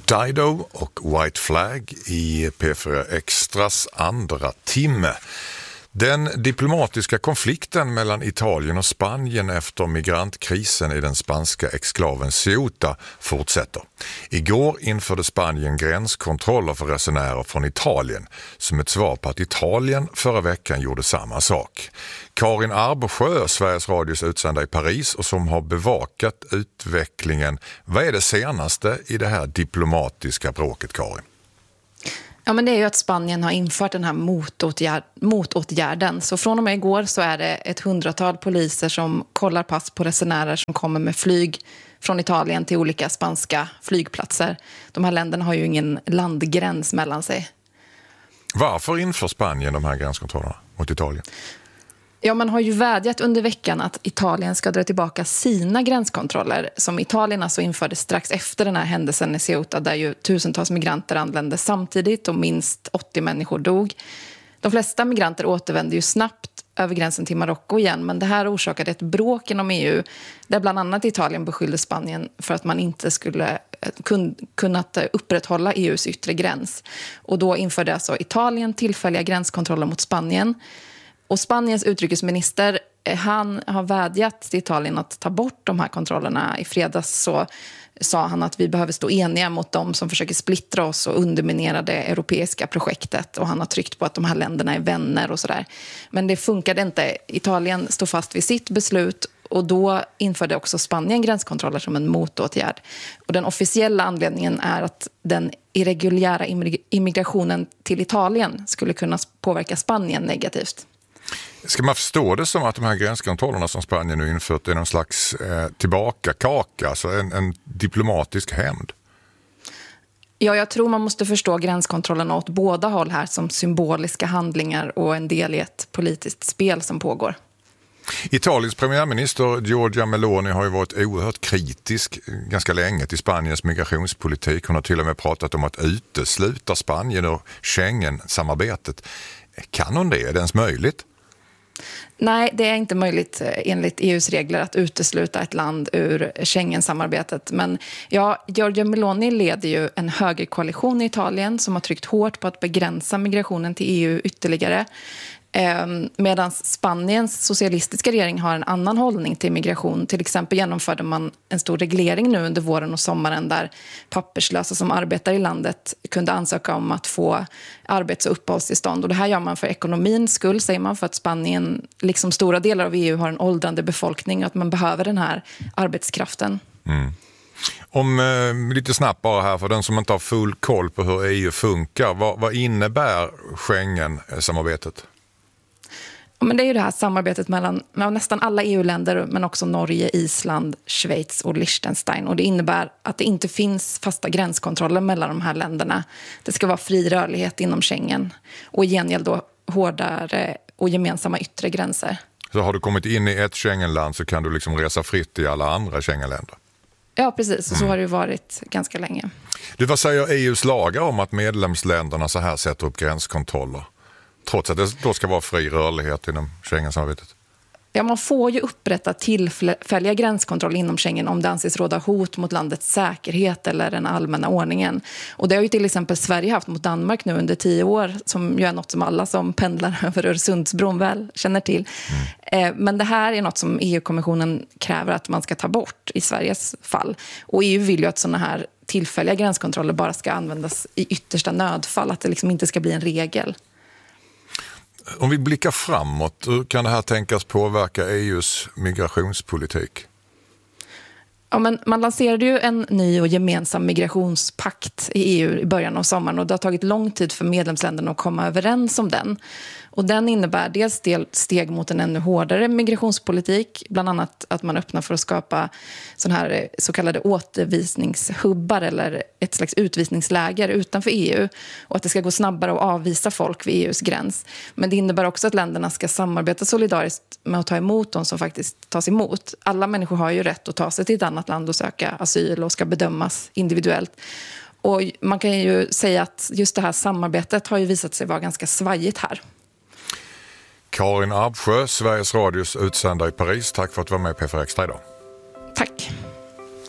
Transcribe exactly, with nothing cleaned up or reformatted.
Dido och White Flag i P fyra Extras andra timme. Den diplomatiska konflikten mellan Italien och Spanien efter migrantkrisen i den spanska exklaven Ceuta fortsätter. Igår införde Spanien gränskontroller för resenärer från Italien som ett svar på att Italien förra veckan gjorde samma sak. Karin Arbesjö, Sveriges Radios utsända i Paris och som har bevakat utvecklingen. Vad är det senaste i det här diplomatiska bråket, Karin? Ja, men det är ju att Spanien har infört den här motåtgärd, motåtgärden. Så från och med igår så är det ett hundratal poliser som kollar pass på resenärer som kommer med flyg från Italien till olika spanska flygplatser. De här länderna har ju ingen landgräns mellan sig. Varför inför Spanien de här gränskontrollerna mot Italien? Ja, man har ju vädjat under veckan att Italien ska dra tillbaka sina gränskontroller som Italien alltså införde strax efter den här händelsen i Ceuta där ju tusentals migranter anlände samtidigt och minst åttio människor dog. De flesta migranter återvände ju snabbt över gränsen till Marocko igen, men det här orsakade ett bråk inom E U där bland annat Italien beskyllde Spanien för att man inte skulle kun, kunnat upprätthålla E U:s yttre gräns. Och då införde alltså Italien tillfälliga gränskontroller mot Spanien. Och Spaniens utrikesminister, han har vädjat till Italien att ta bort de här kontrollerna. I fredags så sa han att vi behöver stå eniga mot dem som försöker splittra oss och underminera det europeiska projektet. Och han har tryckt på att de här länderna är vänner och sådär. Men det funkade inte. Italien stod fast vid sitt beslut och då införde också Spanien gränskontroller som en motåtgärd. Och den officiella anledningen är att den irreguljära immigrationen till Italien skulle kunna påverka Spanien negativt. Ska man förstå det som att de här gränskontrollerna som Spanien nu infört är någon slags eh, tillbakakaka, alltså en, en diplomatisk hämnd? Ja, jag tror man måste förstå gränskontrollerna åt båda håll här som symboliska handlingar och en del i ett politiskt spel som pågår. Italiens premiärminister Giorgia Meloni har ju varit oerhört kritisk ganska länge till Spaniens migrationspolitik. Hon har till och med pratat om att utesluta Spanien ur Schengen-samarbetet. Kan hon det? Är det ens möjligt? Nej, det är inte möjligt enligt E U:s regler att utesluta ett land ur Schengen-samearbetet. Men ja, Giorgia Meloni leder ju en högerkoalition i Italien som har tryckt hårt på att begränsa migrationen till E U ytterligare. Medan Spaniens socialistiska regering har en annan hållning till migration. Till exempel genomförde man en stor reglering nu under våren och sommaren där papperslösa som arbetar i landet kunde ansöka om att få arbets- och uppehållstillstånd. Och det här gör man för ekonomins skull, säger man, för att Spanien, liksom stora delar av E U, har en åldrande befolkning och att man behöver den här arbetskraften. Mm. Om eh, lite snabbt bara här, för den som inte har full koll på hur E U funkar, vad, vad innebär Schengen-samarbetet? Men det är ju det här samarbetet mellan nästan alla E U-länder men också Norge, Island, Schweiz och Liechtenstein. Och det innebär att det inte finns fasta gränskontroller mellan de här länderna. Det ska vara fri rörlighet inom Schengen och i gengäld då hårdare och gemensamma yttre gränser. Så har du kommit in i ett Schengenland så kan du liksom resa fritt i alla andra Schengenländer? Ja, precis. Och så har det varit ganska länge. Du, vad säger E U:s lagar om att medlemsländerna så här sätter upp gränskontroller? Trots att det då ska vara fri rörlighet inom Schengen-samarbetet? Ja, man får ju upprätta tillfälliga gränskontroll inom Schengen om det anses råda hot mot landets säkerhet eller den allmänna ordningen. Och det har ju till exempel Sverige haft mot Danmark nu under tio år, som ju är något som alla som pendlar över Öresundsbron väl känner till. Mm. Men det här är något som E U-kommissionen kräver att man ska ta bort i Sveriges fall. Och E U vill ju att sådana här tillfälliga gränskontroller bara ska användas i yttersta nödfall, att det liksom inte ska bli en regel. Om vi blickar framåt, hur kan det här tänkas påverka E U:s migrationspolitik? Ja, men man lanserade ju en ny och gemensam migrationspakt i E U i början av sommaren och det har tagit lång tid för medlemsländerna att komma överens om den. Och den innebär dels steg mot en ännu hårdare migrationspolitik, bland annat att man öppnar för att skapa sån här så kallade återvisningshubbar eller ett slags utvisningsläger utanför E U och att det ska gå snabbare att avvisa folk vid E U:s gräns. Men det innebär också att länderna ska samarbeta solidariskt med att ta emot de som faktiskt tas emot. Alla människor har ju rätt att ta sig till ett annat land och söka asyl och ska bedömas individuellt. Och man kan ju säga att just det här samarbetet har ju visat sig vara ganska svajigt här. Karin Arbesjö, Sveriges Radios utsända i Paris. Tack för att du var med i P fyra Extra idag. Tack.